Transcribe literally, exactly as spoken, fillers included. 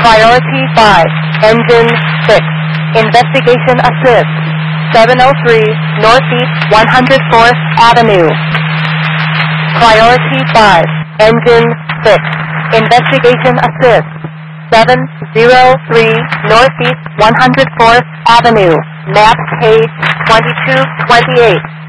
Priority five, Engine six, Investigation Assist, seven oh three Northeast one hundred fourth Avenue. Priority five, Engine six, Investigation Assist, seven oh three Northeast one hundred fourth Avenue, map page twenty-two twenty-eight.